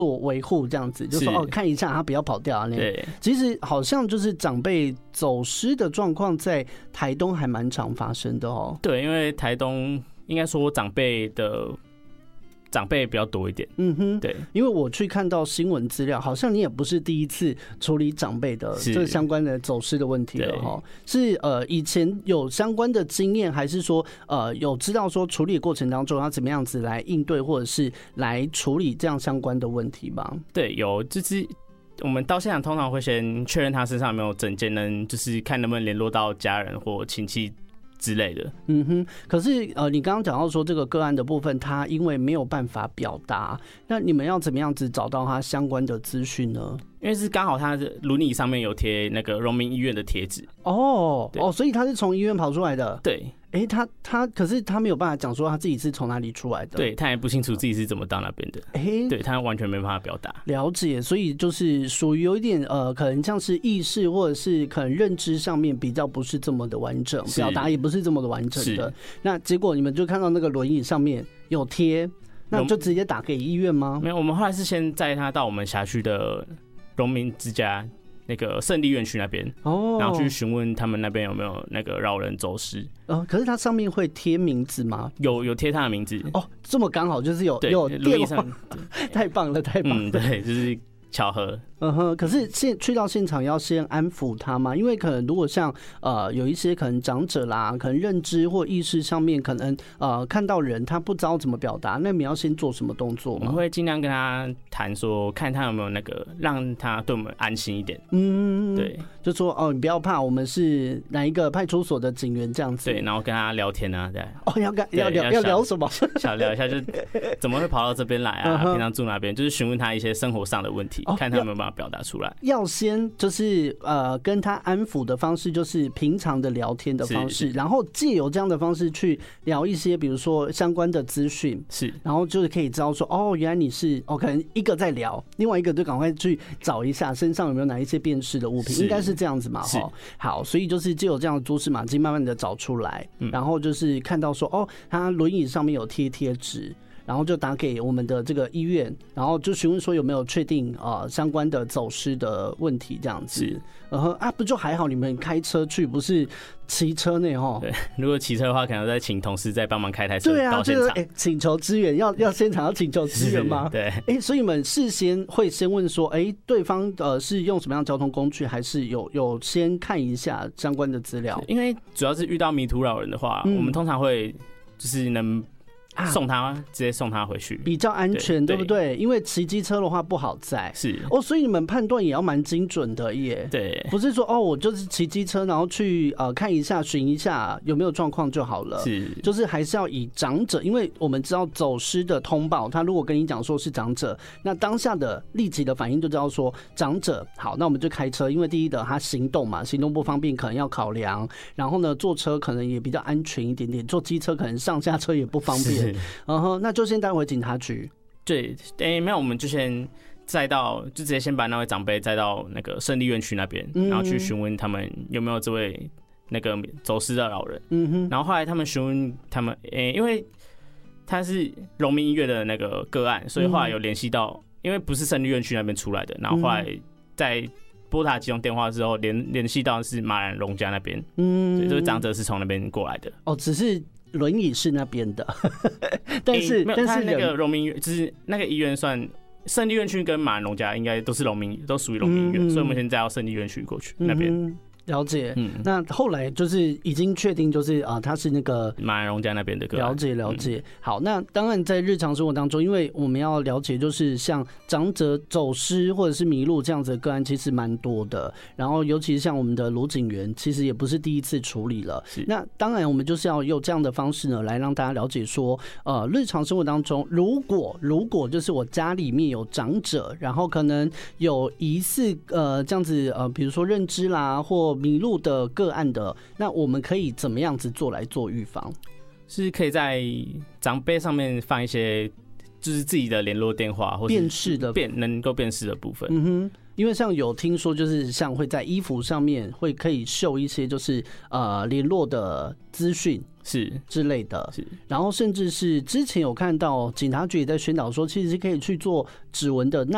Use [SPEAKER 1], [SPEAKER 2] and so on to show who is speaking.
[SPEAKER 1] 做维护这样子，就说看一下他不要跑掉啊。
[SPEAKER 2] 对，
[SPEAKER 1] 其实好像就是长辈走失的状况在台东还蛮常发生的哦。
[SPEAKER 2] 对，因为台东应该说长辈比较多一点。对，
[SPEAKER 1] 因为我去看到新闻资料，好像你也不是第一次处理长辈的这相关的走失的问题了哈。是以前有相关的经验，还是说有知道说处理的过程当中要怎么样子来应对，或者是来处理这样相关的问题吗？
[SPEAKER 2] 对，有，就是我们到现场通常会先确认他身上有没有证件，就是看能不能联络到家人或亲戚之类的。
[SPEAKER 1] 可是你刚刚讲到说这个个案的部分，他因为没有办法表达，那你们要怎么样子找到他相关的资讯呢？
[SPEAKER 2] 因为是刚好他的轮椅上面有贴那个荣民医院的贴纸。
[SPEAKER 1] 所以他是从医院跑出来的。
[SPEAKER 2] 对。
[SPEAKER 1] 可是他没有办法讲说他自己是从哪里出来的。
[SPEAKER 2] 对，他也不清楚自己是怎么到那边的。对，他完全没办法表达。
[SPEAKER 1] 了解，所以就是属于有一点可能像是意识或者是可能认知上面比较不是这么的完整，表达也不是这么的完整的。那结果你们就看到那个轮椅上面有贴，那就直接打给医院吗？
[SPEAKER 2] 没有，我们后来是先载他到我们辖区的荣民之家那个胜利院区那边，然后去询问他们那边有没有那个老人走失。
[SPEAKER 1] 可是它上面会贴名字吗？
[SPEAKER 2] 有贴他的名字。
[SPEAKER 1] 这么刚好就是有电话，太棒了，太棒了。
[SPEAKER 2] 对，就是巧合。
[SPEAKER 1] 可是去到现场要先安抚他吗？因为可能如果像有一些可能长者啦，可能认知或意识上面可能看到人他不知道怎么表达，那你要先做什么动作吗？
[SPEAKER 2] 我们会尽量跟他谈说，看他有没有那个让他对我们安心一点。对，
[SPEAKER 1] 就说你不要怕，我们是哪一个派出所的警员这样子。
[SPEAKER 2] 对，然后跟他聊天啊，对。
[SPEAKER 1] 要聊什么？
[SPEAKER 2] 小聊一下，就是怎么会跑到这边来啊？平常住哪边？就是询问他一些生活上的问题，看他有没有办法表达出来。
[SPEAKER 1] 要先就是跟他安抚的方式，就是平常的聊天的方式，然后借由这样的方式去聊一些，比如说相关的资讯，然后就是可以知道说，原来你是可能一个在聊，另外一个就赶快去找一下身上有没有哪一些辨识的物品，应该是这样子嘛。好，所以就是借由这样的蛛丝马迹，慢慢的找出来，然后就是看到说，他轮椅上面有贴纸。然后就打给我们的这个医院，然后就询问说有没有确定相关的走失的问题这样子。不就还好你们开车去，不是骑车呢？
[SPEAKER 2] 对，如果骑车的话，可能再请同事再帮忙开台车到现场。
[SPEAKER 1] 请求支援，要现场要请求支援吗？
[SPEAKER 2] 对。
[SPEAKER 1] 所以你们事先会先问说，对方是用什么样的交通工具，还是有先看一下相关的资料？
[SPEAKER 2] 因为主要是遇到迷途老人的话，我们通常会就是能送他，直接送他回去
[SPEAKER 1] 比较安全， 对不对？因为骑机车的话不好载，所以你们判断也要蛮精准的耶。
[SPEAKER 2] 对，
[SPEAKER 1] 不是说我就是骑机车，然后去看一下、寻一下有没有状况就好了。就是还是要以长者，因为我们知道走失的通报，他如果跟你讲说是长者，那当下的立即的反应就知道说长者好，那我们就开车，因为第一的他行动嘛，行动不方便，可能要考量。然后呢，坐车可能也比较安全一点点，坐机车可能上下车也不方便。那就先带回警察局。
[SPEAKER 2] 对，没有，我们就先载到，就直接先把那位长辈载到那个胜利院区那边，然后去询问他们有没有这位那个走失的老人。然后后来他们询问他们，因为他是荣民医院的那个个案，所以后来有联系到，因为不是胜利院区那边出来的，然后后来在拨打急用电话之后联系到是马兰荣家那边。所以这位长者是从那边过来的。
[SPEAKER 1] 只是轮椅是那边的，但是
[SPEAKER 2] 那个荣民就是那个医院算胜利院区跟马兰荣家应该都是都属于荣民医院，所以我们现在要胜利院区过去那边。
[SPEAKER 1] 了解。那后来就是已经确定，就是他是那个
[SPEAKER 2] 马兰荣家那边的个案。
[SPEAKER 1] 了解。好，那当然在日常生活当中，因为我们要了解，就是像长者走失或者是迷路这样子的个案，其实蛮多的。然后尤其是像我们的卢警员，其实也不是第一次处理了。那当然，我们就是要用这样的方式呢，来让大家了解说，日常生活当中，如果就是我家里面有长者，然后可能有疑似这样子比如说认知啦或迷路的个案的，那我们可以怎么样子做来做预防？
[SPEAKER 2] 是可以在长辈上面放一些就是自己的联络电话，或是能够辨识的部分。
[SPEAKER 1] 因为像有听说，就是像会在衣服上面可以绣一些就是联络的资讯之类的，然后甚至是之前有看到警察局也在宣导说，其实可以去做指纹的